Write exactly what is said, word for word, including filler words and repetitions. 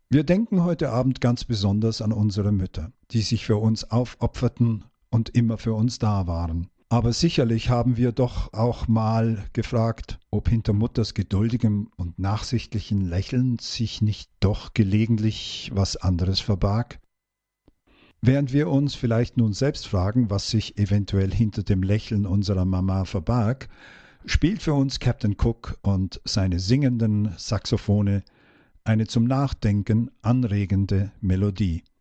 Wir denken heute Abend ganz besonders an unsere Mütter, die sich für uns aufopferten und immer für uns da waren. Aber sicherlich haben wir doch auch mal gefragt, ob hinter Mutters geduldigem und nachsichtlichen Lächeln sich nicht doch gelegentlich was anderes verbarg. Während wir uns vielleicht nun selbst fragen, was sich eventuell hinter dem Lächeln unserer Mama verbarg, spielt für uns Captain Cook und seine singenden Saxophone eine zum Nachdenken anregende Melodie.